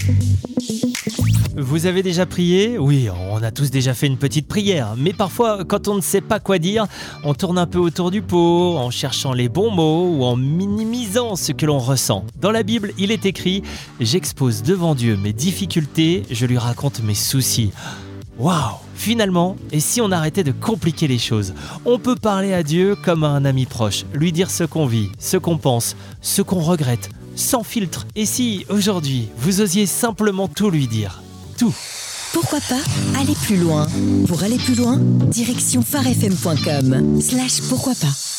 Vous avez déjà prié ? Oui, on a tous déjà fait une petite prière, mais parfois, quand on ne sait pas quoi dire, on tourne un peu autour du pot, en cherchant les bons mots ou en minimisant ce que l'on ressent. Dans la Bible, il est écrit « J'expose devant Dieu mes difficultés, je lui raconte mes soucis ». Waouh ! Finalement, et si on arrêtait de compliquer les choses ? On peut parler à Dieu comme à un ami proche, lui dire ce qu'on vit, ce qu'on pense, ce qu'on regrette, sans filtre. Et si, aujourd'hui, vous osiez simplement tout lui dire ? Tout. Pourquoi pas aller plus loin ? Pour aller plus loin, direction farfm.com/pourquoi pas.